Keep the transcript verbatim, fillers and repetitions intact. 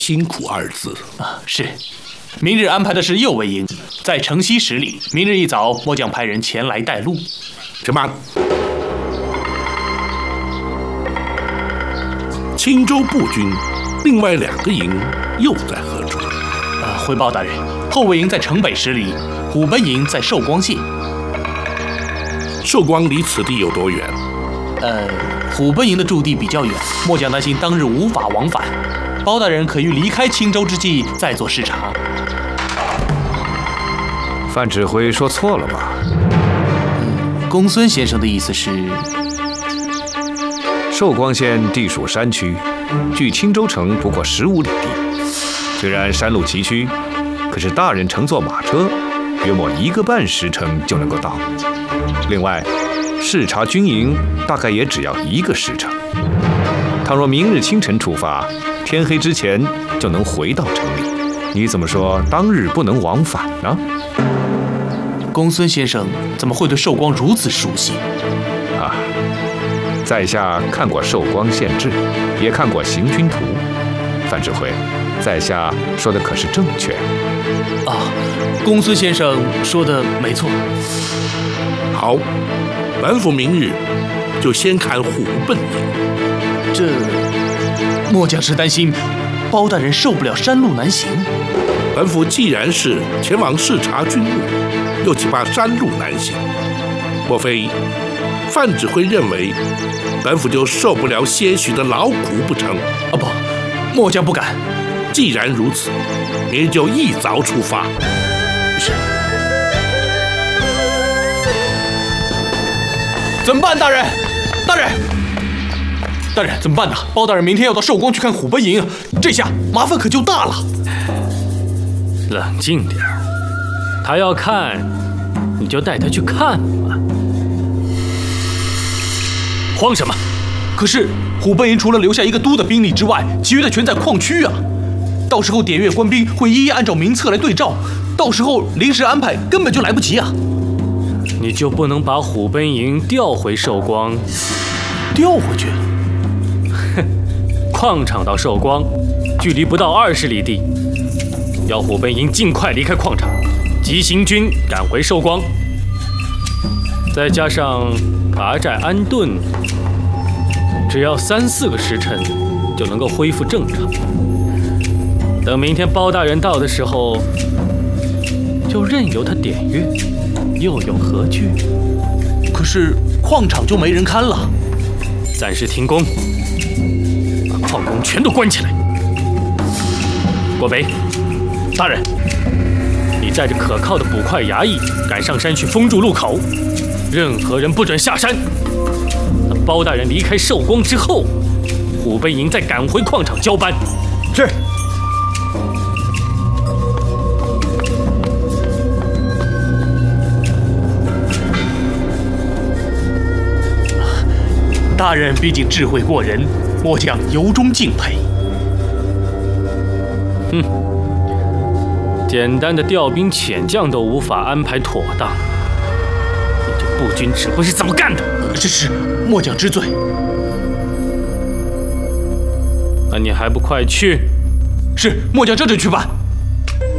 辛苦二字啊。是，明日安排的是右卫营，在城西十里。明日一早，末将派人前来带路。 且慢，青州步军另外两个营又在何处？ 啊，回报大人，后卫营在城北十里，虎贲营在寿光县。 寿光离此地有多远？ 呃，虎贲营的驻地比较远，末将担心当日无法往返。包大人可于离开青州之际再做视察。 范指挥说错了吧？ 嗯，公孙先生的意思是， 寿光县地属山区，距青州城不过十五里地。虽然山路崎岖，可是大人乘坐马车，约莫一个半时辰就能够到。另外，视察军营大概也只要一个时辰。倘若明日清晨出发，天黑之前就能回到城里。你怎么说当日不能往返呢？ 公孙先生怎么会对寿光如此熟悉？ 啊，在下看过寿光县志，也看过行军图。范指挥，在下说的可是正确？ 啊，公孙先生说的没错。 好，本府明日就先看虎贲营。 这，末将是担心包大人受不了山路难行。 本府既然是前往视察军务，又岂怕山路难行？莫非范指挥认为本府就受不了些许的劳苦不成？ 啊不，末将不敢。 既然如此，明日就一早出发。 是。怎么办，大人？大人，大人，怎么办呢？包大人明天要到寿光去看虎贲营，这下麻烦可就大了。 冷静点儿，他要看，你就带他去看嘛。慌什么？ 可是虎贲营除了留下一个都的兵力之外，其余的全在矿区啊。到时候点阅官兵会一一按照名册来对照，到时候临时安排根本就来不及啊。 你就不能把虎贲营调回寿光？ 调回去？ 哼，矿场到寿光距离不到二十里地，要虎贲营尽快离开矿场，急行军赶回寿光。再加上拔寨安顿，只要三四个时辰就能够恢复正常。等明天包大人到的时候，就任由他点阅，又有何惧？ 可是矿场就没人看了。 暂时停工，把矿工全都关起来。郭维， 大人， 你带着可靠的捕快衙役赶上山去封住路口，任何人不准下山。等包大人离开寿光之后，虎贲营再赶回矿场交班。 是。大人毕竟智慧过人，末将由衷敬佩。 哼，简单的调兵遣将都无法安排妥当，你这步军指挥是怎么干的？ 这是末将知罪。 那你还不快去？ 是，末将这就去办。